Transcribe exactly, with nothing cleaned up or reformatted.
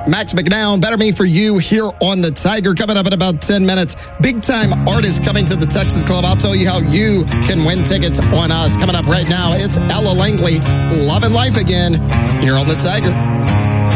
Max McNown, Better Me for You here on the Tiger. Coming up in about ten minutes, big-time artist coming to the Texas Club. I'll tell you how you can win tickets on us. Coming up right now, it's Ella Langley, Loving Life Again, here on the Tiger.